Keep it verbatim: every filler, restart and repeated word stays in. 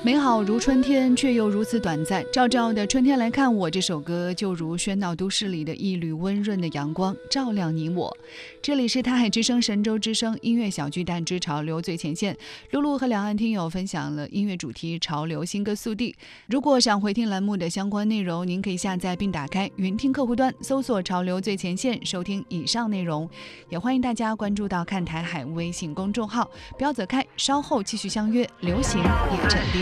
美好如春天，却又如此短暂。照照的春天来看我，这首歌就如喧闹都市里的一缕温润的阳光，照亮你我。这里是台海之声、神州之声音乐小巨蛋之潮流最前线，露露和两岸听友分享了音乐主题潮流新歌速递。如果想回听栏目的相关内容，您可以下载并打开云听客户端，搜索潮流最前线，收听以上内容。也欢迎大家关注到看台海微信公众号，不要走开，稍后继续相约流行夜沉淀。